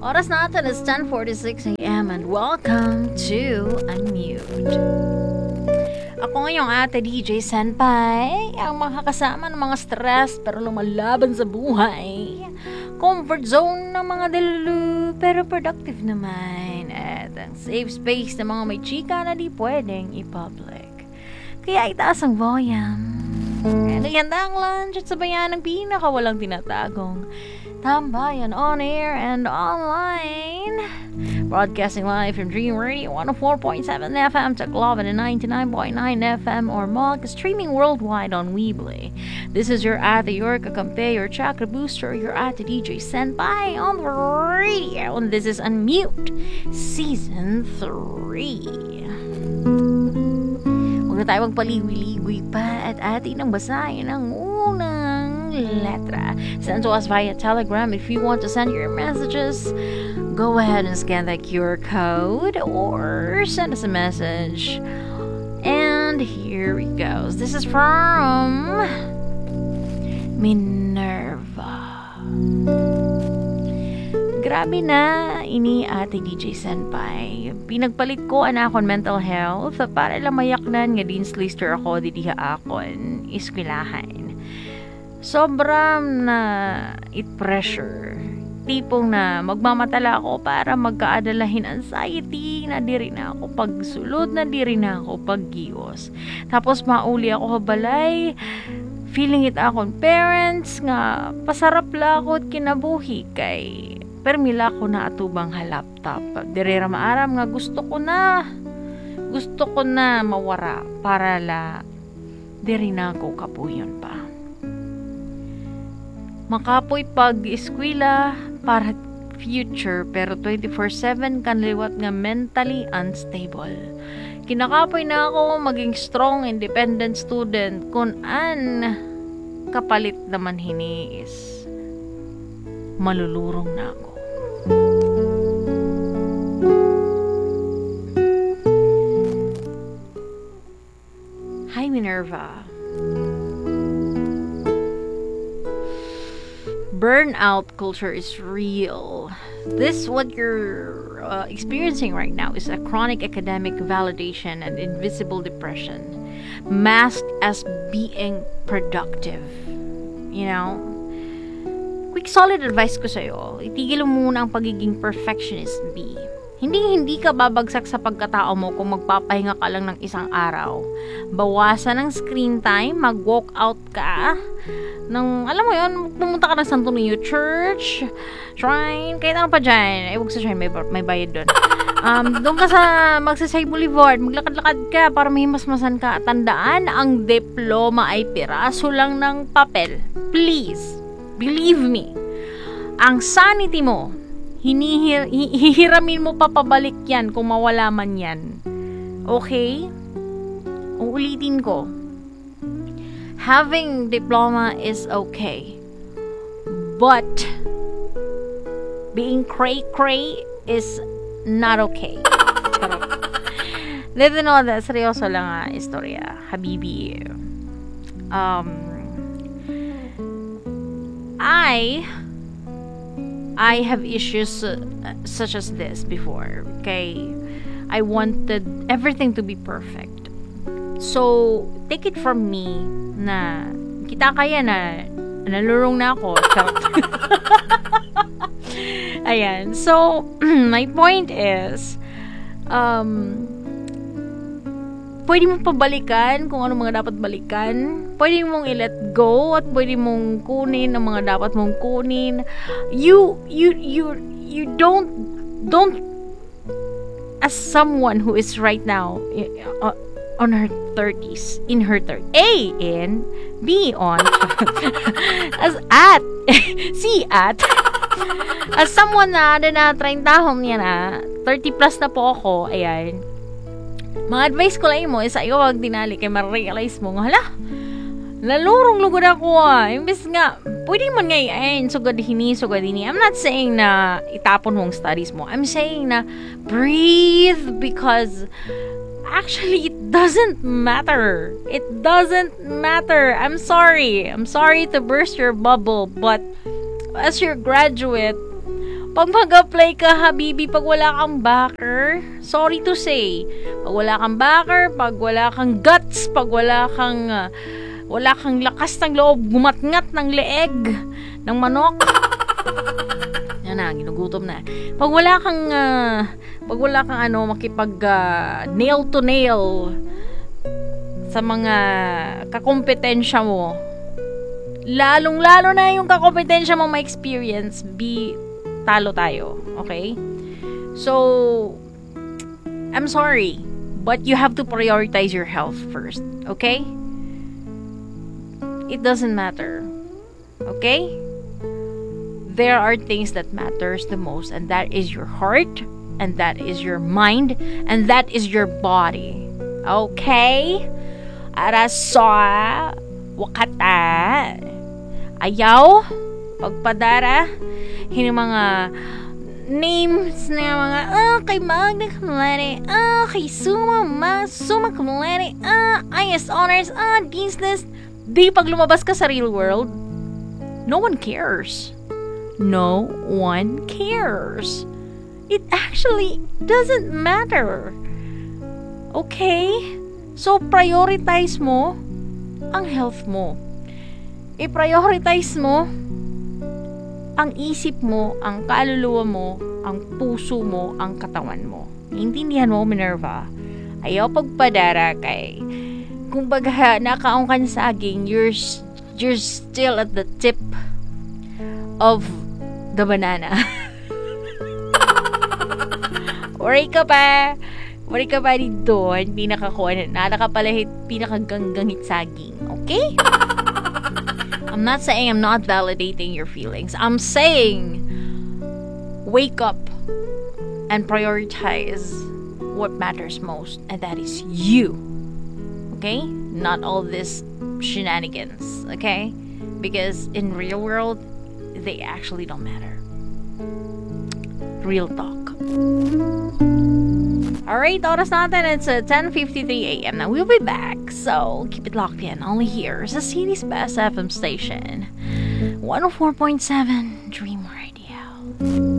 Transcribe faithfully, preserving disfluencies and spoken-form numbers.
Oras natin is ten forty-six a.m. and welcome to Unmute. Ako ngayong ate D J Senpai, ang makakasama ng mga stress pero lumalaban sa buhay. Comfort zone ng mga delulu pero productive naman. At ang safe space ng mga may chika na di pwedeng i-public. Kaya itaas ang volume. At handa ang lunch at sabayan ng pinakawalang tinatagong tambayan on air and online. Broadcasting live from Dream Radio one oh four point seven F M to Globe and ninety-nine point nine F M or M O G, streaming worldwide on Weebly. This is your Ate Yorka Kampe, your Chakra Booster, your Ate D J Senpai on the radio. And this is Unmute Season three. Huwag na tayo magpaligoy-ligoy pa at atin ang basahin ang unang letra. Send to us via Telegram if you want to send your messages. Go ahead and scan that Q R code or send us a message. And here it goes. This is from Minerva. Grabe na, ini Ate D J Senpai. Pinagpalit ko anak akon mental health para lang mayaknan nga din slister ako di diha akon iskwilahan. Sobrang na it pressure. Tipong na magmamatala ako para magkaadalahin anxiety na diri na ako pagsulod na diri na ako paggios. Tapos mauli ako balay. Feeling it akon parents nga pasarap lakot kinabuhi kay permila ko na atubang halaptop. Direra maaram nga gusto ko na gusto ko na mawara para la diri na ako kapuyon pa. Makapoy pag eskwela para future pero twenty-four seven kan liwat nga mentally unstable. Kinakapoy na ako maging strong independent student kun an kapalit naman hini is malulurong na ako. Hi Minerva. Burnout culture is real. This what you're uh, experiencing right now is a chronic academic validation and invisible depression masked as being productive. You know? Quick solid advice ko sa'yo, itigil mo muna ang pagiging perfectionist B. Hindi hindi ka babagsak sa pagkatao mo kung magpapahinga ka lang ng isang araw. Bawasan ng screen time, mag-walk out ka, ng, alam mo yun, pumunta ka ng Santo Niño Church, shrine, kahit ano pa dyan. Eh, huwag sa shrine, may, may bayad doon. Um, doon ka sa Magsaysay Boulevard, maglakad-lakad ka para mahimasmasan ka. Tandaan, ang diploma ay piraso lang ng papel. Please, believe me, ang sanity mo, hinihir, hihiramin mo pa pabalik yan kung mawala man yan. Okay? Uulitin ko. Having diploma is okay. But being cray-cray is not okay. Dito no, seryoso lang ah, istorya. Habibi. Um, I I have issues uh, such as this before. Okay? I wanted everything to be perfect. So, take it from me na kita kaya na nalurong na ako. Ayan. So, my point is, um, pwede mong pabalikan kung ano mga dapat balikan. Pwede mong i-let go at pwede mong kunin ang mga dapat mong kunin. You, you, you, you don't, don't, as someone who is right now, uh, on her thirties, in her thirties, A, in, B, on, as at, C, at, as someone na, na, trintahon yan na, thirty plus na po ako, ayan, mga advice ko lang mo, is ayaw wag dinali, kay ma-realize mo, hala, nalurong lugod ako ah, imbes nga, pwede man nga yan, sugad hini, sugad hini, I'm not saying na itapon mong studies mo, I'm saying na, breathe, because, actually, it doesn't matter. It doesn't matter. I'm sorry. I'm sorry to burst your bubble, but as your graduate, Pag mag-apply ka, habibi, pag wala kang backer, sorry to say, pag wala kang backer, pag wala kang guts, pag wala kang, uh, wala kang lakas ng loob, gumatngat ng leeg, ng manok, yan na, ginugutom na. Pag wala kang, uh, pag wala kang ano, makipag uh, nail to nail sa mga kakompetensya mo, lalong-lalo na yung kakompetensya mo ma-experience, be, talo tayo, okay? So, I'm sorry, but you have to prioritize your health first, okay? It doesn't matter, okay? There are things that matters the most, and that is your heart, and that is your mind, and that is your body, okay? Araso, wakata, ayaw, pagpadara, hindi mga names na mga, ah, kay Magna Kumulere, ah, kay Suma, ma, Suma Kumulere, ah, I S honors, ah, business. Di pag lumabas ka sa real world, no one cares. No one cares. It actually doesn't matter. Okay? So, prioritize mo ang health mo. I-prioritize mo ang isip mo, ang kaluluwa mo, ang puso mo, ang katawan mo. Intindihan mo, Minerva? Ayaw pagpadara kay kung baga nakaong ka sa saging, you're, you're still at the tip of the banana. Worry ka pa. Worry ka pa dito. Pinakakuha na. Nakapalahit, pinakaganggangit saging. Okay? I'm not saying I'm not validating your feelings. I'm saying wake up and prioritize what matters most, and that is you. Okay? Not all this shenanigans. Okay? Because in real world, they actually don't matter. Real talk. Alright, oras natin, it's uh, ten fifty-three a.m. Now, we'll be back, so keep it locked in. Only here, sa City's Best F M station, one oh four point seven Dream Radio.